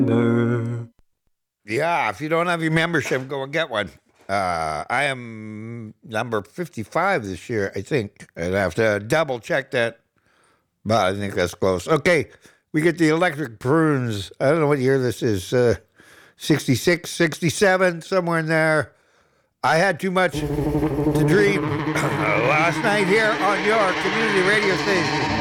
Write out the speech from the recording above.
Yeah, if you don't have your membership, go and get one. I am number 55 this year, I think. I'd have to double check that, but I think that's close. Okay, we get the Electric Prunes. I don't know what year this is, 66, 67, somewhere in there. I had too much to dream last night here on your community radio station.